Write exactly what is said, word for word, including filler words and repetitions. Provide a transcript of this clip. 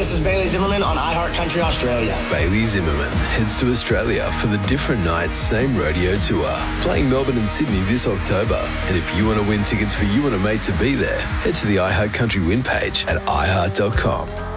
this is Bailey Zimmerman on iHeart Country Australia. Bailey Zimmerman heads to Australia for the Different Nights Same Rodeo Tour, playing Melbourne and Sydney this October. And if you want to win tickets for you and a mate to be there, head to the iHeart Country Win page at i heart dot com.